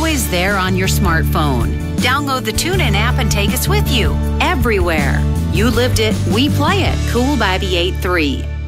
always there on your smartphone. Download the TuneIn app and take us with you everywhere. You lived it, we play it. Cool by the 8-3.